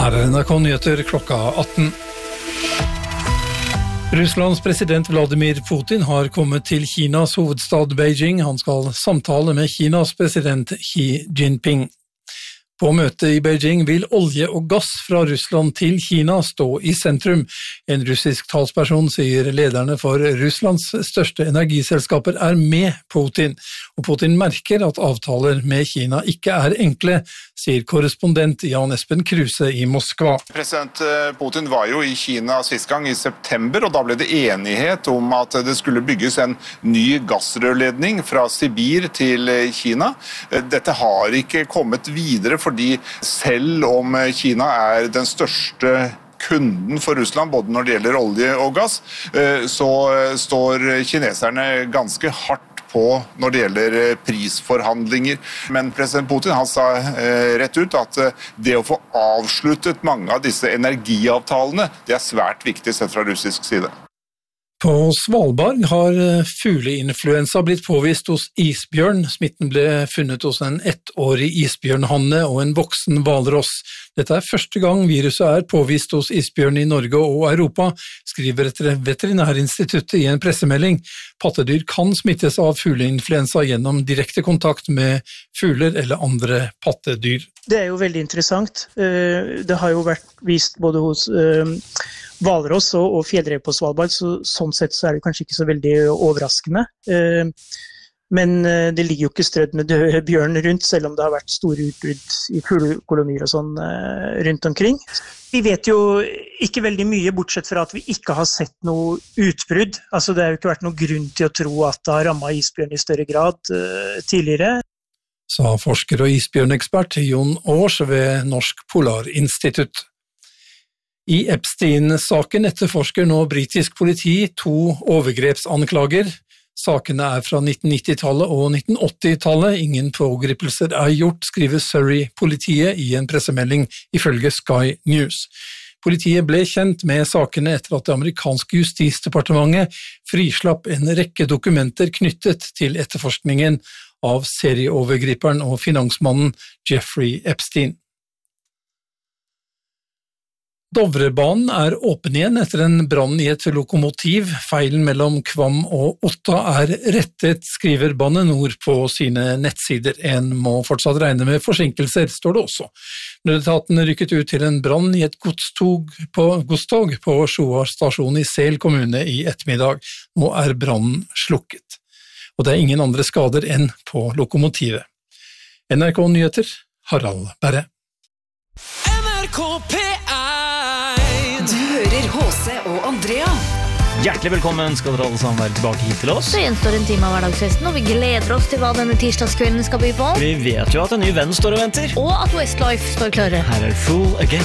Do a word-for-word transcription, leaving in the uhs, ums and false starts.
Her er N R K Nyheter klokka atten. Russlands president Vladimir Putin har kommet til Kinas hovedstad Beijing. Han skal samtale med Kinas president Xi Jinping. På møtet i Beijing vil olje og gass fra Russland til Kina stå i sentrum. En russisk talsperson sier lederne for Russlands største energiselskaper er med Putin, og Putin merker at avtaler med Kina ikke er enkle, sier korrespondent Jan Espen Kruse i Moskva. President Putin var jo i Kina sist gang i september, og da ble det enighet om at det skulle bygges en ny gassrørledning fra Sibir til Kina. Dette har ikke kommet videre, fordi selv om Kina er den største kunden for Russland, både når det gjelder olje og gass, så står kineserne ganske hardt på når det gjelder prisforhandlinger. Men president Putin han sa rett ut at det å få avsluttet mange av disse energiavtalene, det er svært viktig sett fra russisk side. På Svalbard har fugleinfluensa blitt påvist hos isbjørn. Smitten ble funnet hos en ettårig isbjørnhanne og en voksen hvalross. Dette er første gang viruset er påvist hos isbjørn i Norge og Europa, skriver et veterinærinstituttet i en pressemelding. Pattedyr kan smittes av fugleinfluensa gjennom direkte kontakt med fugler eller andre pattedyr. Det er jo veldig interessant. Det har jo vært vist både hos hvalross og fjellrev på Svalbard, så sånn sett så er det kanskje ikke så veldig overraskende. Men det ligger jo ikke strødd med døde bjørn rundt, selv om det har vært store utbrudd i fuglekolonier og sånn rundt omkring. Vi vet jo ikke veldig mye, bortsett fra at vi ikke har sett noe utbrudd. Altså det har jo ikke vært noen grunn til å tro at det har rammet isbjørn i større grad tidligere. Sa forsker og isbjørnekspert Jon Aars ved Norsk Polarinstitutt. I Epstein-saken etterforsker nå britisk politi to overgrepsanklager. Sakene er fra nitten nittitallet og nitten åttitallet. Ingen pågripelser er gjort, skriver Surrey-politiet i en pressemelding ifølge Sky News. Politiet ble kjent med sakene etter at det amerikanske justisdepartementet frislapp en rekke dokumenter knyttet til etterforskningen av serieovergriperen og finansmannen Jeffrey Epstein. Dovrebanen er åpen igjen etter en brann i et lokomotiv. Feilen mellom Kvam og Otta er rettet, skriver Bane Nor på sine nettsider. En må fortsatt regne med forsinkelser, står det også. Nødetaten rykket ut til en brann i et godstog på, godstog på Sjoar stasjon i Sel kommune i ettermiddag. Nå er brannen slukket. Og det er ingen andre skader enn på lokomotivet. N R K Nyheter, Harald Berre. N R K P Du hører H C og Andrea. Hjertelig velkommen skal dere alle sammen være tilbake hit til oss. Det gjenstår en time av hverdagsfesten, og vi gleder oss til hva denne tirsdagskvelden skal by på. Vi vet jo at en ny venn står og venter. Og at Westlife står klare. Her er Fool Again.